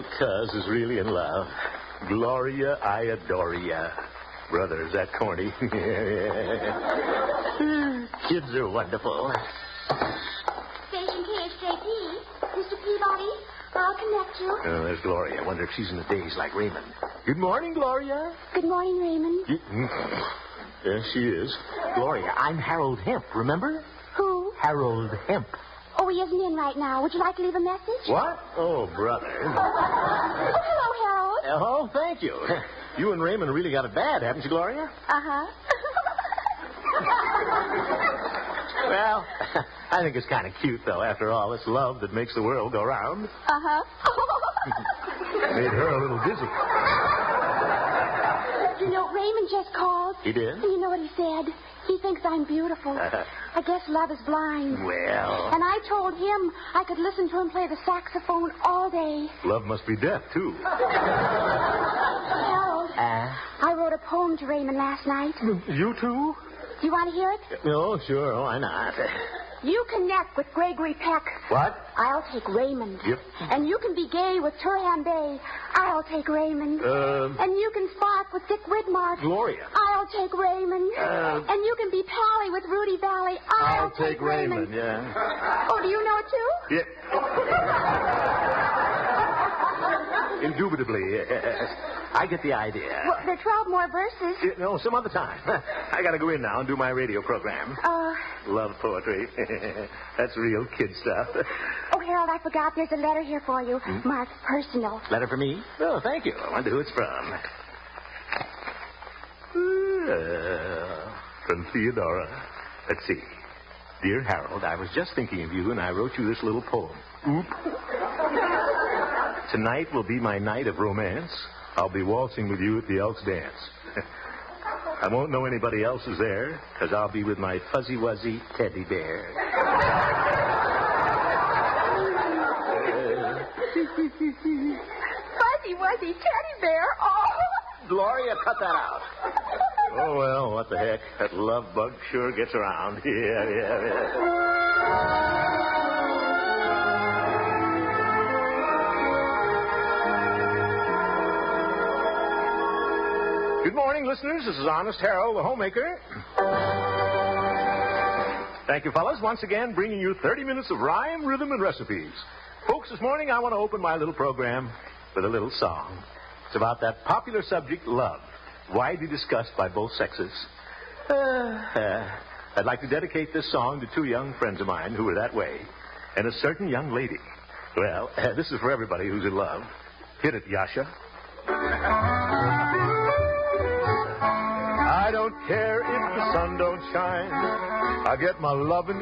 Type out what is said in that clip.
old cuz is really in love. Gloria, I adore ya. Brother, is that corny? Kids are wonderful. Station KHJP. Mr. Peabody, I'll connect you. Oh, there's Gloria. I wonder if she's in a daze like Raymond. Good morning, Gloria. Good morning, Raymond. Yes, she is. Gloria, I'm Harold Hemp, remember? Who? Harold Hemp. Oh, he isn't in right now. Would you like to leave a message? What? Oh, brother. Oh, hello, Harold. Oh, thank you. You and Raymond really got it bad, haven't you, Gloria? Uh-huh. Well, I think it's kind of cute, though. After all, it's love that makes the world go round. Uh-huh. Made her a little dizzy. You know, Raymond just called. He did? And you know what he said? He thinks I'm beautiful. I guess love is blind. Well. And I told him I could listen to him play the saxophone all day. Love must be deaf, too. Harold, I wrote a poem to Raymond last night. You, too? Do you want to hear it? Oh, sure. Why not? You connect with Gregory Peck. What? I'll take Raymond. Yep. And you can be gay with Turhan Bay. I'll take Raymond. And you can spark with Dick Widmark. Gloria. I'll take Raymond. And you can be pally with Rudy Valley. I'll take Raymond. Yeah. Oh, do you know it too? Yeah. Indubitably, yes. I get the idea. Well, there are 12 more verses. No, some other time. I gotta go in now and do my radio program. Love poetry. That's real kid stuff. Oh, Harold, I forgot. There's a letter here for you. Marked personal. Letter for me? Oh, thank you. I wonder who it's from. From Theodora. Let's see. Dear Harold, I was just thinking of you, and I wrote you this little poem. Oop. Tonight will be my night of romance. I'll be waltzing with you at the Elks dance. I won't know anybody else is there, because I'll be with my fuzzy-wuzzy teddy bear. Fuzzy-wuzzy teddy bear? Oh! Gloria, cut that out. Oh, well, what the heck. That love bug sure gets around. Yeah. Good morning, listeners. This is Honest Harold, the homemaker. Thank you, fellas. Once again, bringing you 30 minutes of rhyme, rhythm, and recipes. Folks, this morning I want to open my little program with a little song. It's about that popular subject, love, widely discussed by both sexes. I'd like to dedicate this song to two young friends of mine who were that way, and a certain young lady. Well, this is for everybody who's in love. Hit it, Yasha. I don't care if the sun don't shine. I get my lovin'